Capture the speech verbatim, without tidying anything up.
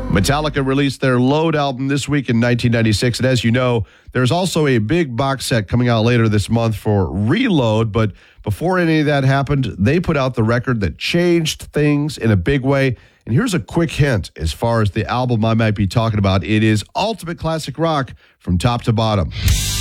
Metallica released their Load album this week in nineteen ninety-six, and as you know, there's also a big box set coming out later this month for Reload, but before any of that happened, they put out the record that changed things in a big way, and here's a quick hint as far as the album I might be talking about. It is ultimate classic rock from top to bottom.